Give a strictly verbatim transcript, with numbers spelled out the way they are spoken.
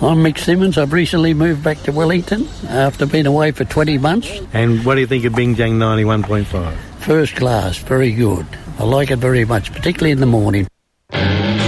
I'm Mick Simmons. I've recently moved back to Wellington after being away for twenty months. And what do you think of Bing Jang ninety-one point five? First class, very good. I like it very much, particularly in the morning.